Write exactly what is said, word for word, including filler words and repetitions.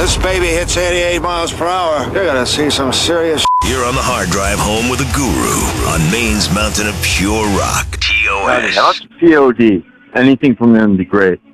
this baby hits eighty-eight miles per hour, you're gonna see some serious. You're on the hard drive home with a guru on Maine's mountain of pure rock. T O S. P O D. Anything from them would be great.